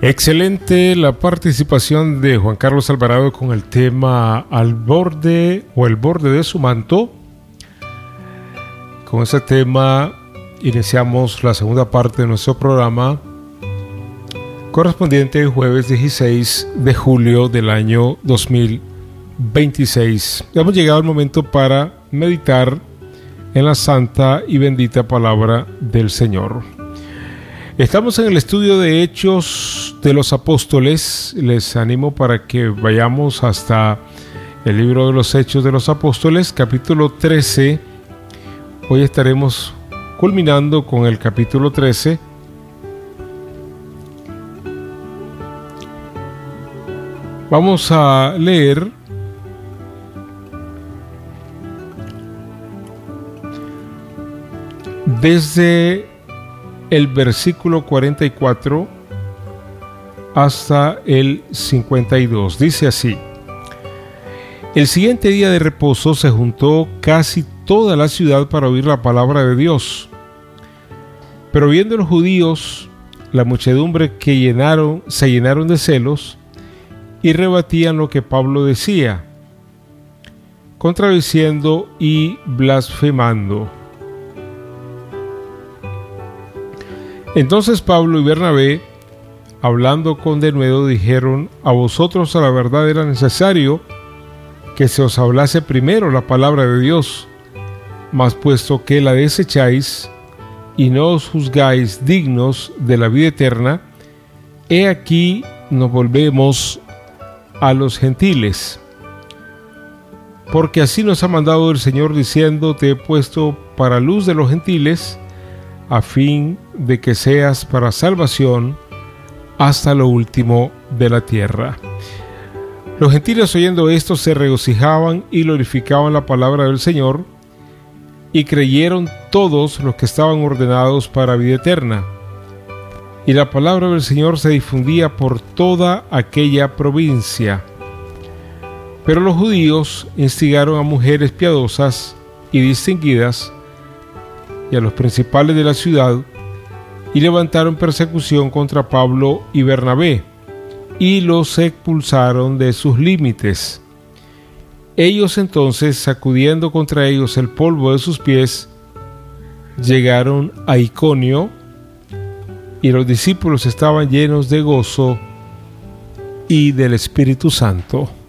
Excelente la participación de Juan Carlos Alvarado con el tema Al borde o el borde de su manto. Con ese tema iniciamos la segunda parte de nuestro programa, correspondiente al jueves 16 de julio del año 2026. Hemos llegado al momento para meditar en la santa y bendita palabra del Señor. Estamos en el estudio de Hechos de los Apóstoles. Les animo para que vayamos hasta el libro de los Hechos de los Apóstoles, capítulo 13. Hoy estaremos culminando con el capítulo 13. Vamos a leer desde el versículo 44 hasta el 52. Dice así: El siguiente día de reposo se juntó casi toda la ciudad para oír la palabra de Dios. Pero viendo los judíos la muchedumbre se llenaron de celos y rebatían lo que Pablo decía, contradiciendo y blasfemando. Entonces Pablo y Bernabé, hablando con denuedo, dijeron: a vosotros a la verdad era necesario que se os hablase primero la palabra de Dios, mas puesto que la desecháis y no os juzgáis dignos de la vida eterna, he aquí nos volvemos a los gentiles. Porque así nos ha mandado el Señor diciendo: te he puesto para luz de los gentiles, a fin de que seas para salvación hasta lo último de la tierra. Los gentiles, oyendo esto, se regocijaban y glorificaban la palabra del Señor, y creyeron todos los que estaban ordenados para vida eterna. Y la palabra del Señor se difundía por toda aquella provincia. Pero los judíos instigaron a mujeres piadosas y distinguidas y a los principales de la ciudad, y levantaron persecución contra Pablo y Bernabé, y los expulsaron de sus límites. Ellos entonces, sacudiendo contra ellos el polvo de sus pies, llegaron a Iconio, y los discípulos estaban llenos de gozo y del Espíritu Santo.